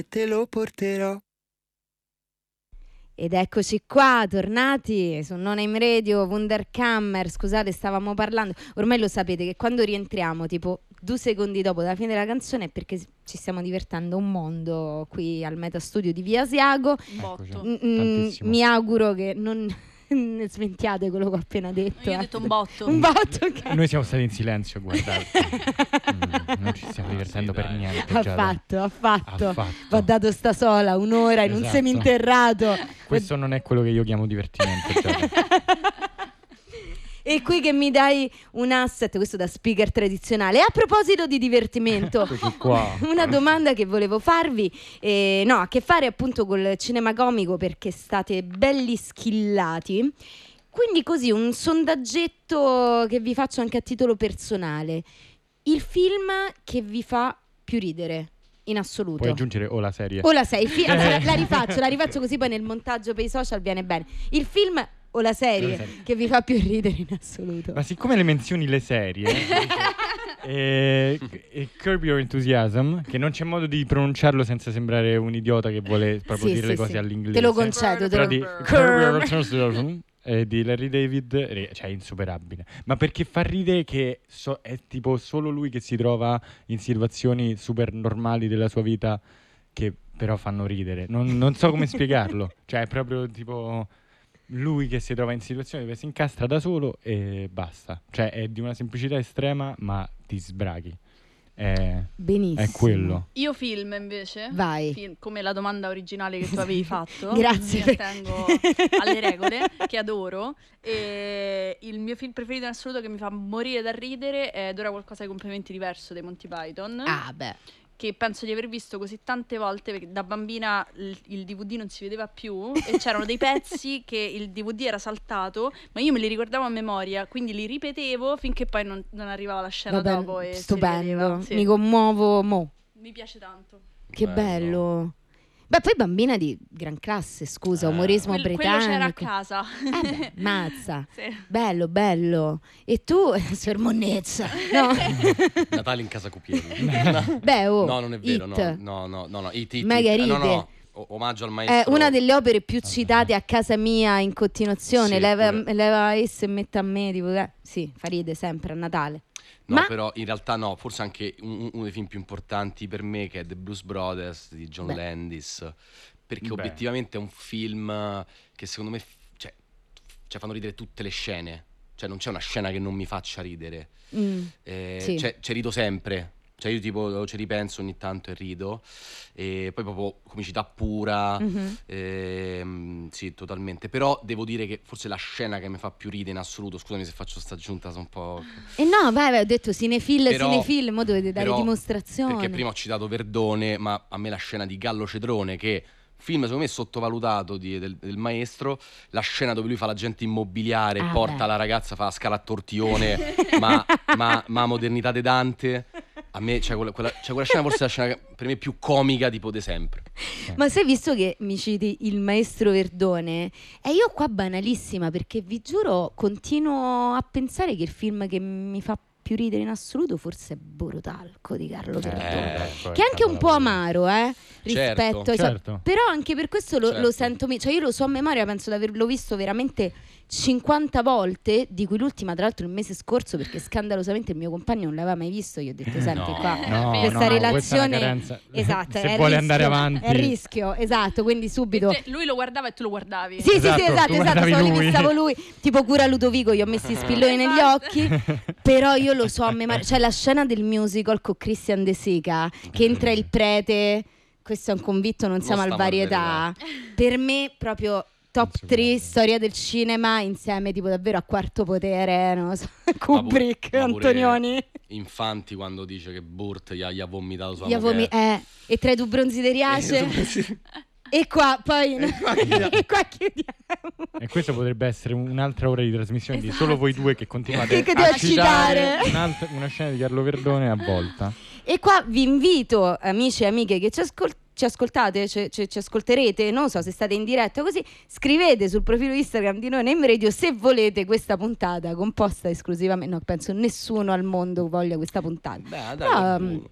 e te lo porterò. Ed eccoci qua, tornati su Non Aim Radio, Wunderkammer. Scusate, stavamo parlando, ormai lo sapete che quando rientriamo tipo 2 secondi dopo la fine della canzone è perché ci stiamo divertendo un mondo qui al Meta Studio di Via Asiago. Mi auguro che non smentiate quello che ho appena detto. Io ho detto un botto. Un botto, okay. Noi siamo stati in silenzio a guardare. Non ci stiamo divertendo per niente. Ha fatto. Va dato sta sola un'ora in un seminterrato. Questo non è quello che io chiamo divertimento. E qui che mi dai un asset, questo da speaker tradizionale. E a proposito di divertimento, una domanda che volevo farvi, ha a che fare appunto col cinema comico, perché state belli schillati. Quindi così, un sondaggetto che vi faccio anche a titolo personale. Il film che vi fa più ridere in assoluto. Puoi aggiungere o la serie. O la serie. Allora, la rifaccio così poi nel montaggio per i social viene bene. Il film o la serie che vi fa più ridere in assoluto. Ma siccome le menzioni le serie e Curb Your Enthusiasm, che non c'è modo di pronunciarlo senza sembrare un idiota che vuole proprio dire le cose all'inglese. Te lo concedo. Però di Curb Your Enthusiasm di Larry David, cioè insuperabile. Ma perché fa ridere che è tipo solo lui che si trova in situazioni super normali della sua vita che però fanno ridere. Non so come spiegarlo. Cioè è proprio tipo lui che si trova in situazioni dove si incastra da solo e basta. Cioè è di una semplicità estrema, ma ti sbraghi. Benissimo. È quello. Io film invece. Vai. Come la domanda originale che tu avevi fatto. Grazie. Mi attengo alle regole, che adoro. E il mio film preferito in assoluto che mi fa morire da ridere è Ed ora qualcosa di completamente diverso dei Monty Python. Ah, beh. Che penso di aver visto così tante volte, perché da bambina il DVD non si vedeva più e c'erano dei pezzi che il DVD era saltato, ma io me li ricordavo a memoria, quindi li ripetevo finché poi non arrivava la scena dopo e stupendo. Sì. Mi commuovo mo. Mi piace tanto. Che bello. Beh, poi bambina di gran classe, scusa, umorismo britannico. Quello c'era a casa. Mazza. Sì. Bello. E tu, sermonnezza. No. Natale in casa Cupielli. Beh, no, non è vero. It. No. It. Mega ride. No. Omaggio al maestro. È una delle opere più citate a casa mia in continuazione. Sì, leva esse e metta a me. Tipo, sì, fa ride sempre a Natale. No, però in realtà no, forse anche uno dei film più importanti per me, che è The Blues Brothers di John Landis, perché obiettivamente è un film che secondo me cioè fanno ridere tutte le scene, cioè non c'è una scena che non mi faccia ridere. Sì. Cioè rido sempre. Cioè io tipo ci ripenso ogni tanto e rido, e poi proprio comicità pura, sì, totalmente. Però devo dire che forse la scena che mi fa più ridere in assoluto, scusami se faccio sta giunta, sono un po'... no, vai, ho detto cinefil, mo dovete dare dimostrazione. Perché prima ho citato Verdone, ma a me la scena di Gallo Cedrone, che film secondo me sottovalutato del maestro, la scena dove lui fa l'agente immobiliare, porta la ragazza, fa la scala a tortione, ma modernità de Dante... A me quella scena forse è la scena per me più comica tipo di sempre. Ma sai, visto che mi citi il maestro Verdone, e io qua banalissima, perché vi giuro continuo a pensare che il film che mi fa più ridere in assoluto forse è Borotalco di Carlo Verdone, che è anche un po' amaro rispetto certo. Però anche per questo lo sento, cioè io lo so a memoria, penso di averlo visto veramente 50 volte, di cui l'ultima tra l'altro il mese scorso, perché scandalosamente il mio compagno non l'aveva mai visto. Io ho detto senti questa relazione esatto, se vuole andare avanti è rischio, esatto, quindi subito lui lo guardava e tu lo guardavi. sì, esatto, mi stavo lui tipo cura Ludovico, io ho messo i spilloni negli occhi. Però io lo so a memoria, cioè la scena del musical con Christian De Sica che entra il prete, questo è un convitto, non siamo al varietà, per me proprio top 3 storia del cinema, insieme tipo davvero a Quarto Potere, non lo so, Kubrick, Antonioni. Infanti quando dice che Burt gli ha vomitato sua moglie. E tra i due bronzi di Riace. E qua poi e qua chiudiamo. E questo potrebbe essere un'altra ora di trasmissione di solo voi due che continuate a citare una scena di Carlo Verdone a volta. E qua vi invito, amici e amiche che ci ascoltate, ci ascolterete, non so se state in diretta così, scrivete sul profilo Instagram di Non Aim Radio se volete questa puntata composta esclusivamente, no, penso nessuno al mondo voglia questa puntata. Beh, dai,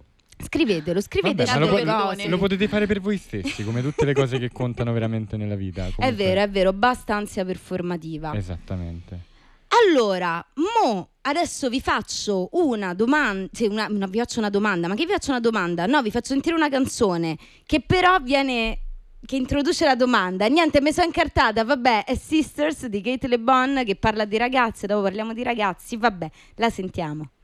Scrivetelo, Vabbè, ma delle cose. lo potete fare per voi stessi, come tutte le cose che contano veramente nella vita. Comunque. È vero, basta ansia performativa. Esattamente. Allora, adesso vi faccio una domanda, no, vi faccio una domanda, ma che vi faccio una domanda? No, vi faccio sentire una canzone che però che introduce la domanda. Niente, mi sono incartata, vabbè, è Sisters di Kate Le Bon che parla di ragazze, dopo parliamo di ragazzi, vabbè, la sentiamo.